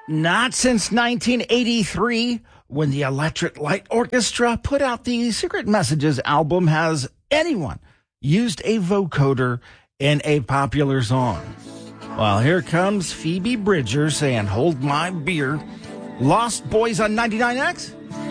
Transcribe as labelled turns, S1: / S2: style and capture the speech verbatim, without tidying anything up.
S1: Not since nineteen eighty-three, when the Electric Light Orchestra put out the Secret Messages album, has anyone used a vocoder in a popular song. Well, here comes Phoebe Bridgers saying, "Hold my beer." Lost Boys on ninety-nine X.